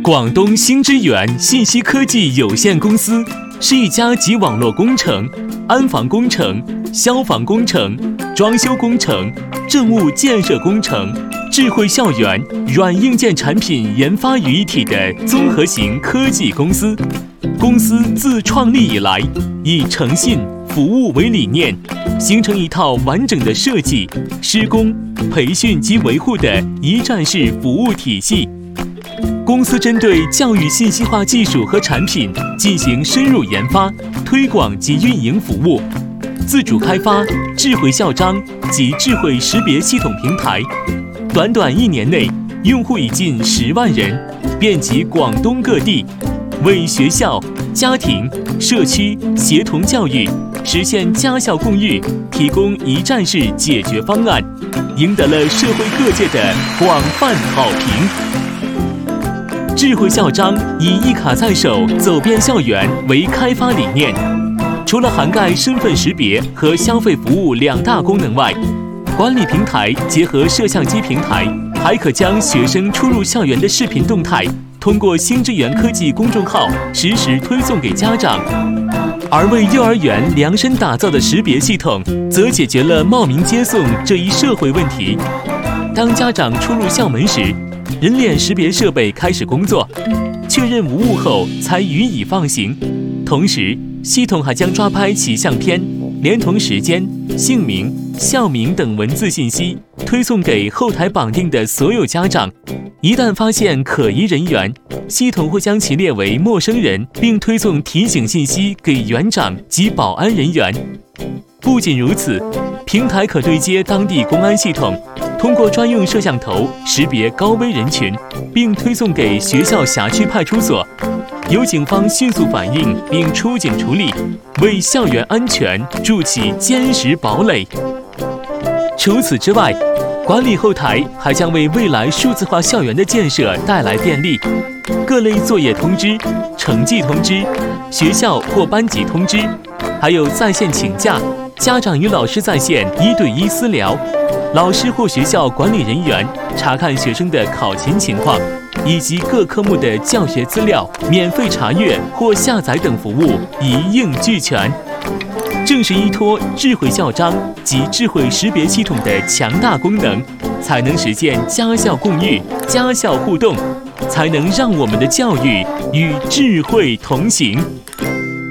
广东新之源信息科技有限公司是一家集网络工程、安防工程、消防工程、装修工程、政务建设工程、智慧校园、软硬件产品研发于一体的综合型科技公司。公司自创立以来，以诚信、服务为理念，形成一套完整的设计、施工、培训及维护的一站式服务体系。公司针对教育信息化技术和产品进行深入研发、推广及运营服务，自主开发智慧校章及智慧识别系统平台。短短1年内，用户已近10万人，遍及广东各地，为学校、家庭、社区协同教育，实现家校共育提供一站式解决方案，赢得了社会各界的广泛好评。智慧校章以一卡在手、走遍校园为开发理念，除了涵盖身份识别和消费服务2大功能外，管理平台结合摄像机平台，还可将学生出入校园的视频动态通过新之源科技公众号实时推送给家长。而为幼儿园量身打造的识别系统，则解决了冒名接送这一社会问题。当家长出入校门时，人脸识别设备开始工作，确认无误后才予以放行。同时，系统还将抓拍其相片，连同时间、姓名、校名等文字信息推送给后台绑定的所有家长。一旦发现可疑人员，系统会将其列为陌生人，并推送提醒信息给园长及保安人员。不仅如此，平台可对接当地公安系统，通过专用摄像头识别高危人群，并推送给学校辖区派出所，由警方迅速反应并出警处理，为校园安全筑起坚实堡垒。除此之外，管理后台还将为未来数字化校园的建设带来便利。各类作业通知、成绩通知、学校或班级通知，还有在线请假、家长与老师在线1对1私聊、老师或学校管理人员查看学生的考勤情况，以及各科目的教学资料免费查阅或下载等服务一应俱全。正是依托智慧校章及智慧识别系统的强大功能，才能实现家校共育、家校互动，才能让我们的教育与智慧同行。